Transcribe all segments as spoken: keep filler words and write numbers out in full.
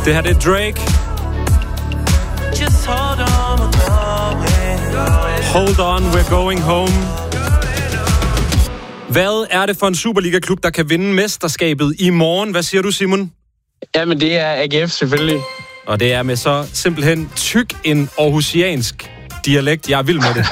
Det her, det er Drake. Hold on, we're going home. Hvad er det for en Superliga-klub, der kan vinde mesterskabet i morgen? Hvad siger du, Simon? Jamen, det er A G F selvfølgelig. Og det er med så simpelthen tyk en aarhusiansk dialekt. Jeg er vild med det.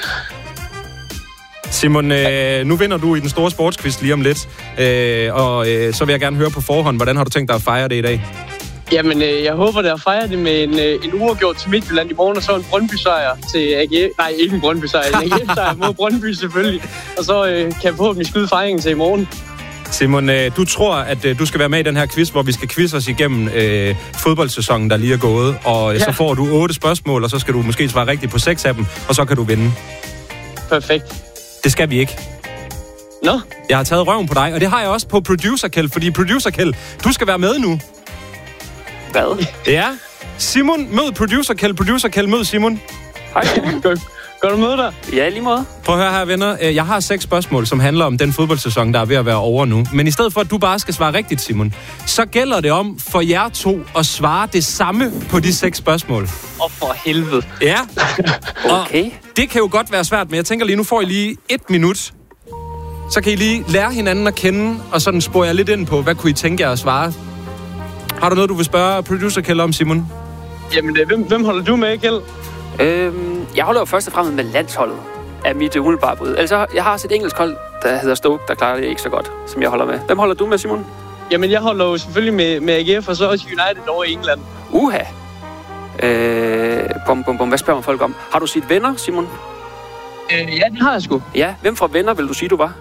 Simon, øh, nu vinder du i den store sportsquiz lige om lidt. Øh, og øh, så vil jeg gerne høre på forhånd, hvordan har du tænkt dig at fejre det i dag? Jamen, øh, jeg håber, at jeg fejrer det med en, øh, en uafgjort til Midtjylland i morgen, og så en Brøndby-sejr til A G F. Nej, ikke en Brøndby-sejr, en A G F-sejr mod Brøndby selvfølgelig. Og så øh, kan jeg forhåbentlig skyde fejringen til i morgen. Simon, øh, du tror, at øh, du skal være med i den her quiz, hvor vi skal quizze os igennem øh, fodboldsæsonen, der lige er gået. Og øh, ja. Så får du otte spørgsmål, og så skal du måske svare rigtigt på seks af dem, og så kan du vinde. Perfekt. Det skal vi ikke. Nå? Jeg har taget røven på dig, og det har jeg også på Producer Kjeld, fordi Producer Kjeld, du skal være med nu. Hvad? Ja. Simon, mød Producer Kjeld. Producer Kjeld, mød Simon. Hej, Simon. Går du møde dig? Ja, lige måde. Prøv at høre her, venner. Jeg har seks spørgsmål, som handler om den fodboldsæson, der er ved at være over nu. Men i stedet for, at du bare skal svare rigtigt, Simon, så gælder det om for jer to at svare det samme på de seks spørgsmål. Åh, oh, for helvede. Ja. Okay. Og det kan jo godt være svært, men jeg tænker lige, nu får I lige et minut. Så kan I lige lære hinanden at kende, og sådan spore jeg lidt ind på, hvad kunne I tænke jer at svare? Har du noget, du vil spørge Producer Kjeld om, Simon? Jamen, hvem, hvem holder du med, Kjeld? Øhm, jeg holder jo først og fremmest med landsholdet af mit umiddelbare bud. Altså, jeg har også et engelsk hold, der hedder Stoke, der klarer det ikke så godt, som jeg holder med. Hvem holder du med, Simon? Jamen, jeg holder jo selvfølgelig med, med A G F, og så også United over i England. Uha. Øh, bum, bum, bum. Hvad spørger man folk om? Har du set venner, Simon? Øh, ja, det har jeg sgu. Ja, hvem fra venner vil du sige, du var?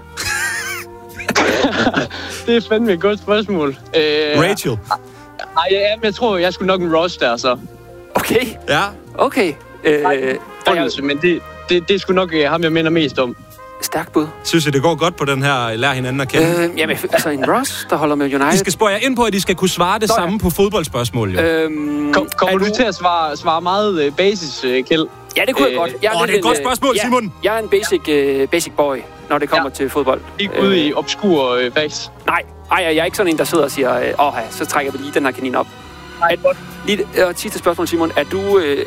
Det er fandme et godt spørgsmål. Øh, Rachel. Nej, ja, jeg tror, jeg skulle nok en Ross der, så. Okay. Ja. Okay. Øh, Nej, men det, det, det er sgu nok ham, jeg minder mest om. Stærkt bud. Synes I, det går godt på den her lær hinanden at kende? Øh, jamen, altså en Ross, der holder med United. I skal spørge jer ind på, at I skal kunne svare det Nå, ja. samme på fodboldspørgsmål, jo. Øhm, Kom, kommer du du til at svare, svare meget uh, basis, uh, Kjeld? Ja, det kunne øh, jeg godt. Jeg Åh, det er et godt spørgsmål, ja, Simon. Jeg er en basic, uh, basic boy, når det kommer ja. til fodbold. Ikke ude i obskur uh, facts. Nej, ej, jeg er ikke sådan en, der sidder og siger, åh, så trækker vi lige den her kanin op. Nej, godt. Lige, og sidste spørgsmål, Simon. Er du, øh,